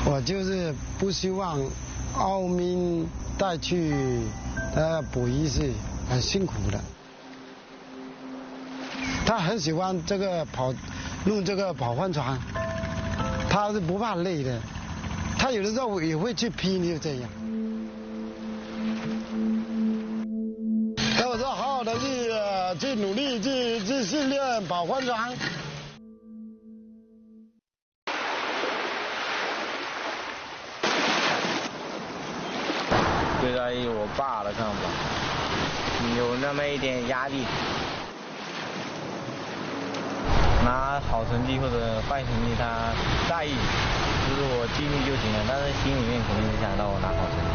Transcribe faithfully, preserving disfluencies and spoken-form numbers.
我就是不希望奥明带去呃捕鱼是很辛苦的。他很喜欢这个跑，弄这个跑帆船，他是不怕累的。他有的时候也会去批，就这样。那我说好好的去、呃、去努力去去训练跑帆船。 对他有我爸的看法，有那么一点压力。拿好成绩或者坏成绩他在意，就是我尽力就行了，但是心里面肯定是想到我拿好成绩。